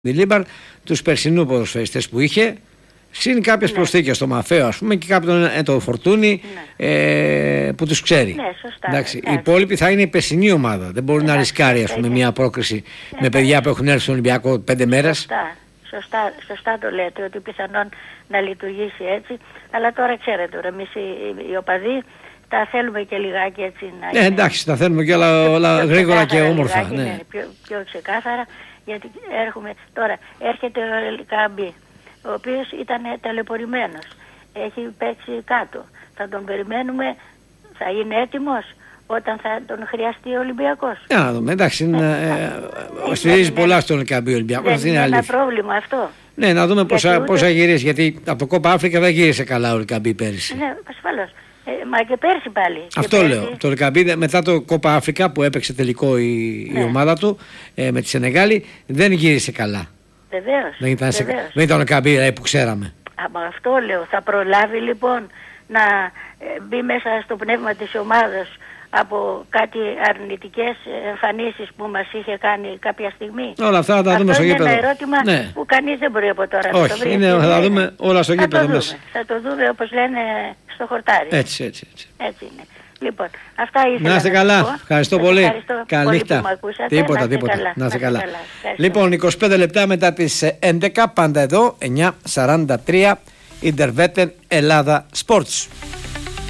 Μιλίμπαρ, τους περσινούς ποδοσφαιριστές που είχε, συν κάποιες προσθήκες στο Μαφαίο, ας πούμε, και κάποιον το Φορτούνι που τους ξέρει. Ναι, σωστά. Εντάξει, οι υπόλοιποι θα είναι η περσινή ομάδα. Δεν μπορεί να ρισκάρει, ας πούμε, μια πρόκριση με παιδιά που έχουν έρθει στον Ολυμπιακό 5 μέρες. Σωστά το λέτε, ότι πιθανόν να λειτουργήσει έτσι. Αλλά τώρα ξέρετε, εμείς οι οπαδοί τα θέλουμε και λιγάκι έτσι να είναι. Εντάξει, τα θέλουμε και όλα γρήγορα και όμορφα. Λιγάκι, ναι. Πιο ξεκάθαρα, γιατί τώρα έρχεται ο Ελκαμπή, ο οποίος ήταν ταλαιπωρημένος. Έχει παίξει κάτω. Θα τον περιμένουμε, θα είναι έτοιμος όταν θα τον χρειαστεί ο Ολυμπιακός. Να δούμε, εντάξει, στηρίζει πολλά στον Ελκαμπή ο Ολυμπιακός. Δεν είναι ένα πρόβλημα αυτό. Ναι, να δούμε πόσα γυρίσει, γιατί από το Κόπα Αφρικα δεν γύρισε καλά ο Ελκαμπή πέρυσι. Ναι, ασφαλώς. Μα και πέρσι πάλι. Αυτό και λέω. Το Ελκαμπή μετά το Κόπα Αφρικα που έπαιξε τελικό η ομάδα του με τη Σενεγάλη δεν γύρισε καλά. Βεβαίως. Δεν ήταν ο Ελκαμπή που ξέραμε. Αυτό λέω. Θα προλάβει λοιπόν να μπει μέσα στο πνεύμα της ομάδας από κάτι αρνητικές εμφανίσεις που μας είχε κάνει κάποια στιγμή. Όλα αυτά θα τα δούμε στο γήπεδο. Αυτό είναι ένα ερώτημα που κανείς δεν μπορεί από τώρα να το βρει. Θα τα δούμε όλα στο γήπεδο μέσα. Θα το δούμε όπως λένε στο χορτάρι. Έτσι είναι. Λοιπόν, αυτά ήθελα να είστε καλά. Ευχαριστώ πολύ. Καλή νύχτα. Τίποτα. Να είστε καλά. Λοιπόν, 25 λεπτά μετά τις 11, πάντα εδώ, 9:43, Ιντερβέτεν Ελλάδα Sports.